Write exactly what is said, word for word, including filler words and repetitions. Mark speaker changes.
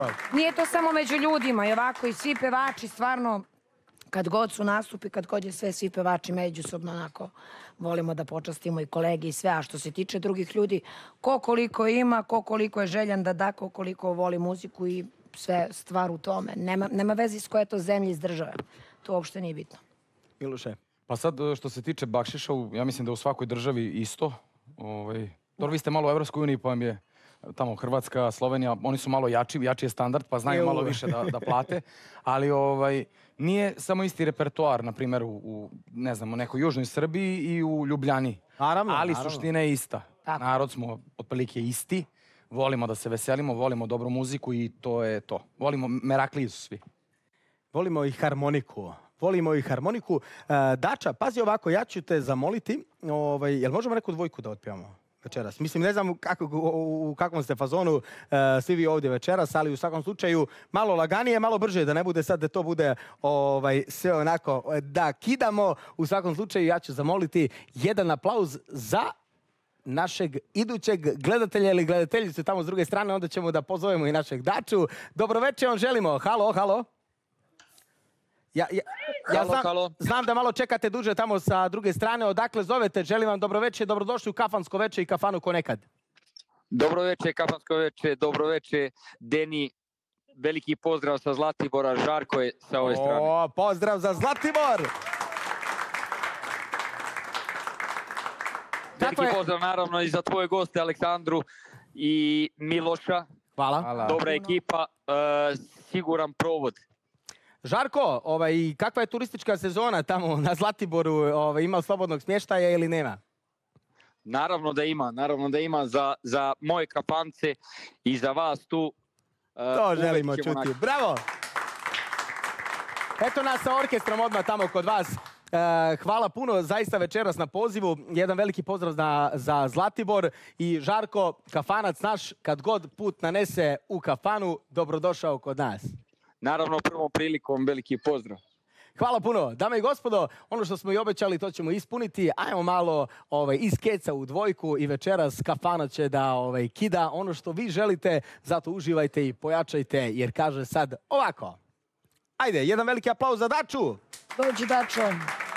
Speaker 1: Nije to samo među ljudima, i ovako i svi pevači stvarno, kad god su nastupi, kad god je sve, svi pevači međusobno onako volimo da počastimo i kolege i sve, a što se tiče drugih ljudi, ko koliko ima, ko koliko je željan da da, ko koliko voli muziku i sve stvar u tome. Nema, nema veze iz koje to zemlje iz države. To uopšte nije bitno.
Speaker 2: Miloše?
Speaker 3: Pa sad, što se tiče bakšiša, ja mislim da u svakoj državi isto. Ovaj, dobro, vi ste malo u Evropskoj uniji, pa vam je tamo Hrvatska, Slovenija, oni su malo jači, jači je standard, pa znaju malo više da, da plate. Ali ovaj, nije samo isti repertoar, na primjer, u, u ne znam, u nekoj južnoj Srbiji i u Ljubljani.
Speaker 2: Naravno,
Speaker 3: Ali
Speaker 2: naravno.
Speaker 3: suština je ista.
Speaker 1: Tako.
Speaker 3: Narod smo otprilike isti. Volimo da se veselimo, volimo dobru muziku i to je to. Volimo Merakliju svi.
Speaker 2: Volimo i harmoniku. Volimo i harmoniku. Uh, Dača, pazi ovako, ja ću te zamoliti, ovaj, jel možemo neku dvojku da otpijamo večeras? Mislim, ne znam kako, u, u kakvom ste fazonu uh, svi vi ovdje večeras, ali u svakom slučaju malo laganije, malo brže, da ne bude sad da to bude ovaj, sve onako da kidamo. U svakom slučaju ja ću zamoliti jedan aplauz za našeg idućeg gledatelja ili gledateljicu tamo s druge strane, onda ćemo da pozovemo i našeg Daču. Dobroveče vam želimo. Halo, halo. Ja, ja, ja
Speaker 4: halo,
Speaker 2: znam,
Speaker 4: halo.
Speaker 2: znam da malo čekate duže tamo sa druge strane. Odakle zovete? Želim vam dobroveče, dobrodošli u Kafansko veče i kafanu ko nekad.
Speaker 4: Dobroveče, Kafansko veče, dobroveče, Deni. Veliki pozdrav sa Zlatibora, Žarko je sa ove strane.
Speaker 2: O, pozdrav za Zlatibor!
Speaker 4: Veliki je... pozdrav naravno i za tvoje goste Aleksandru i Miloša.
Speaker 2: Hvala.
Speaker 3: Hvala.
Speaker 4: Dobra ekipa, uh, siguran provod.
Speaker 2: Žarko, ovaj, kakva je turistička sezona tamo na Zlatiboru? Ovaj, ima slobodnog smještaja ili nema?
Speaker 4: Naravno da ima, naravno da ima za, za moje kafance i za vas tu. Uh,
Speaker 2: to želimo čuti.
Speaker 4: Naći.
Speaker 2: Bravo! Eto nas sa orkestrom odmah tamo kod vas. Uh, hvala puno zaista večeras na pozivu. Jedan veliki pozdrav na, za Zlatibor. I Žarko, kafanac naš, kad god put nanese u kafanu, dobrodošao kod nas.
Speaker 4: Naravno, prvom prilikom veliki pozdrav.
Speaker 2: Hvala puno. Dame i gospodo, ono što smo i obećali, to ćemo ispuniti. Ajmo malo ovaj, iz keca u dvojku i večeras kafana će da ovaj, kida ono što vi želite. Zato uživajte i pojačajte, jer kaže sad ovako. Ajde, jedan veliki aplauz za Daču.
Speaker 1: Dođi, Dačo.